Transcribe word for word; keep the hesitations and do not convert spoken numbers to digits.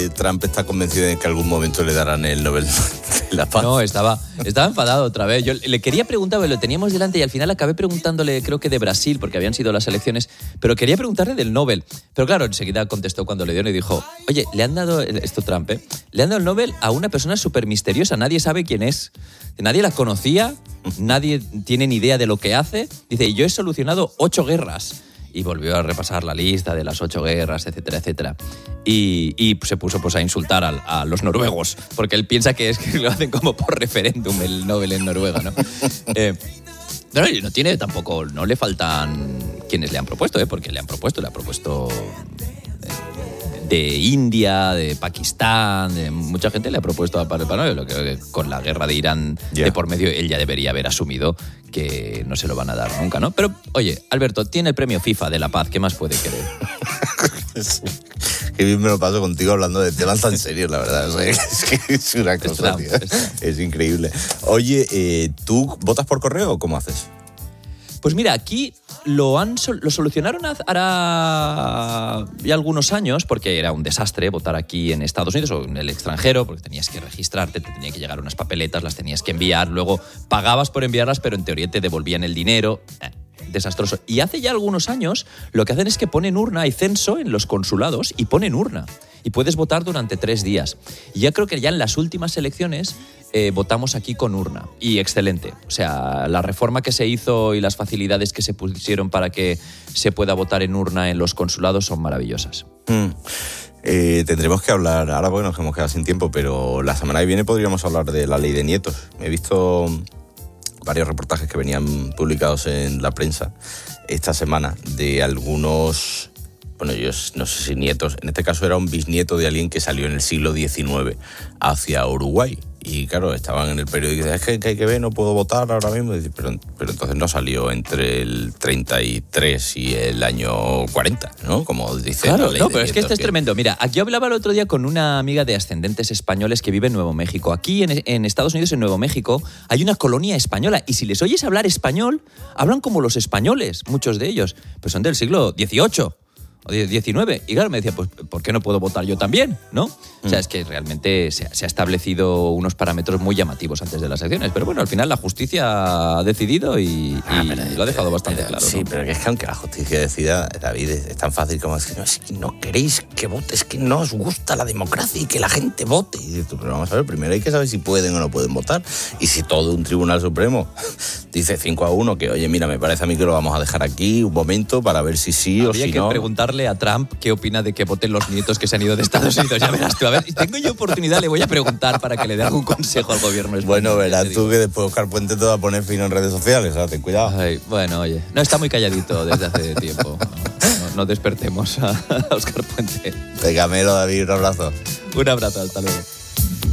que Trump está convencido de que algún momento le darán el Nobel de la Paz. No, estaba, estaba enfadado otra vez. Yo le quería preguntar, lo teníamos delante y al final acabé preguntándole, creo que de Brasil, porque habían sido las elecciones, pero quería preguntarle del Nobel. Pero claro, enseguida contestó cuando le dio y dijo, oye, le han dado, esto Trump, ¿eh? Le han dado el Nobel a una persona súper misteriosa, nadie sabe quién es, nadie la conocía, nadie tiene ni idea de lo que hace. Dice, yo he solucionado ocho guerras. Y volvió a repasar la lista de las ocho guerras, etcétera, etcétera. Y, y se puso pues, a insultar a, a los noruegos, porque él piensa que es que lo hacen como por referéndum el Nobel en Noruega, ¿no? eh, pero no tiene tampoco, no le faltan quienes le han propuesto, ¿eh? Porque le han propuesto, le ha propuesto de India, de Pakistán, de mucha gente le ha propuesto para el Nobel. Lo que con la guerra de Irán yeah. de por medio, él ya debería haber asumido que no se lo van a dar nunca, ¿no? Pero, oye, Alberto, tiene el premio FIFA de la paz, ¿qué más puede querer? Sí. Qué bien me lo paso contigo hablando de temas tan serios, la verdad. O sea, es que es una cosa, tío. Es increíble. Oye, eh, ¿tú votas por correo o cómo haces? Pues mira, aquí lo han lo solucionaron hará ya algunos años, porque era un desastre votar aquí en Estados Unidos o en el extranjero, porque tenías que registrarte, te tenían que llegar unas papeletas, las tenías que enviar, luego pagabas por enviarlas, pero en teoría te devolvían el dinero. Eh, desastroso. Y hace ya algunos años lo que hacen es que ponen urna, hay censo en los consulados y ponen urna. Y puedes votar durante tres días. Y ya creo que ya en las últimas elecciones eh, votamos aquí con urna. Y excelente. O sea, la reforma que se hizo y las facilidades que se pusieron para que se pueda votar en urna en los consulados son maravillosas. Mm. Eh, tendremos que hablar, ahora porque nos hemos quedado sin tiempo, pero la semana que viene podríamos hablar de la ley de nietos. He visto varios reportajes que venían publicados en la prensa esta semana de algunos... Bueno, yo no sé si nietos, en este caso era un bisnieto de alguien que salió en el siglo diecinueve hacia Uruguay. Y claro, estaban en el periódico, es que, que hay que ver, no puedo votar ahora mismo. Pero, pero entonces no salió entre el treinta y tres y el año cuarenta, ¿no? Como dice claro, la ley no, de pero es que esto es que... tremendo. Mira, aquí hablaba el otro día con una amiga de ascendentes españoles que vive en Nuevo México. Aquí en, en Estados Unidos, en Nuevo México, hay una colonia española. Y si les oyes hablar español, hablan como los españoles, muchos de ellos. Pues son del siglo dieciocho. O diecinueve. Y claro, me decía, pues, ¿por qué no puedo votar yo también? ¿No? Mm. O sea, es que realmente se, se ha establecido unos parámetros muy llamativos antes de las elecciones. Pero bueno, al final la justicia ha decidido y, ah, y pero, lo ha dejado bastante pero, claro. Sí, ¿no? pero es que aunque la justicia decida, David, es tan fácil como decir, no, es que no queréis que vote, es que no os gusta la democracia y que la gente vote. Y dices tú, pero vamos a ver, primero hay que saber si pueden o no pueden votar. Y si todo un tribunal supremo dice cinco a uno que, oye, mira, me parece a mí que lo vamos a dejar aquí un momento para ver si sí Habría o si que no. Preguntarle a Trump qué opina de que voten los nietos que se han ido de Estados Unidos. Ya verás tú, a ver, si tengo yo oportunidad le voy a preguntar para que le dé algún consejo al gobierno español. Bueno, verás tú que después Oscar Puente te va a poner fino en redes sociales, o sea, ten cuidado. Ay, bueno, oye, no, está muy calladito desde hace tiempo. No, no, no despertemos a Oscar Puente. Venga, Melo, David, un abrazo. Un abrazo, hasta luego.